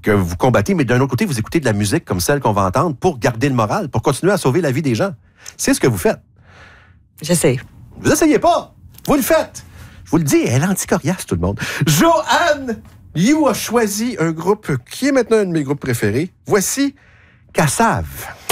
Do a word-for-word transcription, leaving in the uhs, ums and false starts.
que vous combattez, mais d'un autre côté, vous écoutez de la musique comme celle qu'on va entendre pour garder le moral, pour continuer à sauver la vie des gens. C'est ce que vous faites. J'essaie. Vous essayez pas. Vous le faites. Je vous le dis, elle est anticoriace, tout le monde. Joanne You a choisi un groupe qui est maintenant un de mes groupes préférés. Voici Cassave.